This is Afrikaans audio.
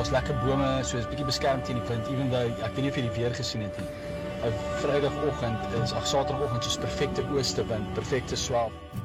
Daar's lekker bome, so is bietjie beskerm teen die wind, even though ek weet nie of jy die weer gesien het nie. Vrydagoggend Saterdagoggend soos perfekte ooste wind, perfekte swel.